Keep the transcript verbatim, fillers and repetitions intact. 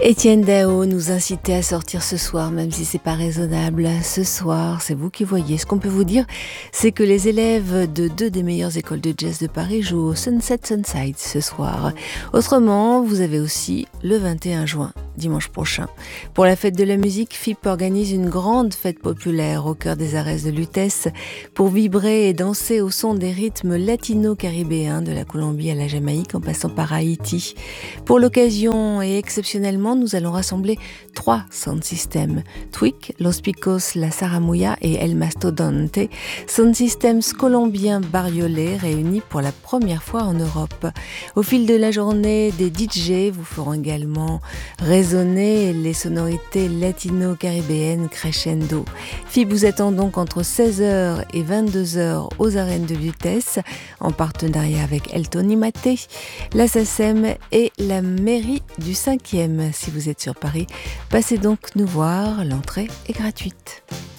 Étienne Dao nous incitait à sortir ce soir, même si c'est pas raisonnable. Ce soir, c'est vous qui voyez. Ce qu'on peut vous dire, c'est que les élèves de deux des meilleures écoles de jazz de Paris jouent au Sunset Sunside ce soir. Autrement, vous avez aussi le vingt et un juin, dimanche prochain. Pour la fête de la musique, F I P organise une grande fête populaire au cœur des Arrêts de Lutèce pour vibrer et danser au son des rythmes latino-caribéens de la Colombie à la Jamaïque en passant par Haïti. Pour l'occasion et exceptionnellement, nous allons rassembler trois sound systems. Tweak, Los Picos, La Saramuya et El Mastodonte, sound systems colombiens bariolés réunis pour la première fois en Europe. Au fil de la journée, des D J vous feront également résonner les sonorités latino-caribéennes crescendo. F I B vous attend donc entre seize heures et vingt-deux heures aux arènes de Lutèce, en partenariat avec El Tonimate, la S A C E M et la mairie du cinquième. Si vous êtes sur Paris, passez donc nous voir, l'entrée est gratuite.